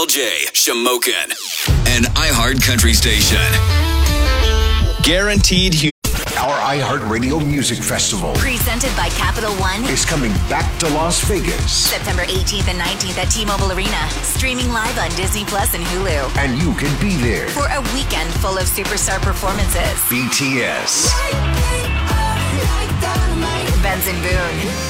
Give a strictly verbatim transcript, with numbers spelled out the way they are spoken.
J, Shamokin, an iHeart Country station. Guaranteed hu- Our iHeartRadio Music Festival, presented by Capital One, is coming back to Las Vegas. September eighteenth and nineteenth at T-Mobile Arena. Streaming live on Disney Plus and Hulu. And you can be there For a weekend full of superstar performances. B T S, Benson Boone.